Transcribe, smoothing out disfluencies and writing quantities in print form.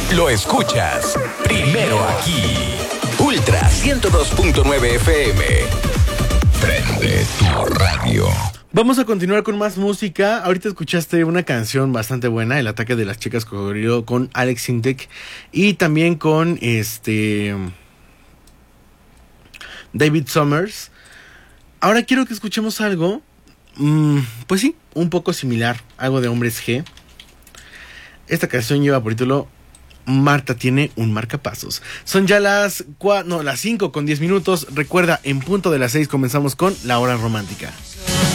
Lo escuchas primero aquí. Ultra 102.9 FM. Prende tu radio. Vamos a continuar con más música. Ahorita escuchaste una canción bastante buena, El ataque de las chicas cocodrilo, con Alex Sintek y también con David Summers. Ahora quiero que escuchemos algo, pues sí, un poco similar, algo de Hombres G. Esta canción lleva por título Marta tiene un marcapasos. Son ya las 5 con 10 minutos. Recuerda, en punto de las 6 comenzamos con La Hora Romántica.